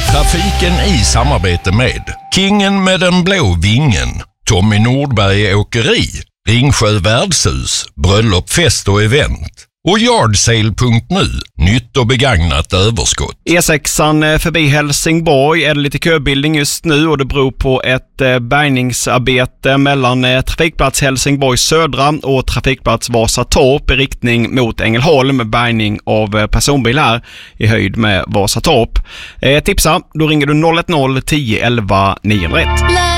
Trafiken i samarbete med Kingen med den blå vingen, Tommy Nordberg Åkeri, Ringsjö Värdshus, Bröllop, fest och event och Yardsale.nu, nytt och begagnat överskott. E6an förbi Helsingborg är det lite köbildning just nu och det beror på ett bärgningsarbete mellan trafikplats Helsingborg södra och trafikplats Vasatorp i riktning mot Ängelholm. Bärgning av personbil här i höjd med Vasatorp. Tipsa, då ringer du 010 11 901.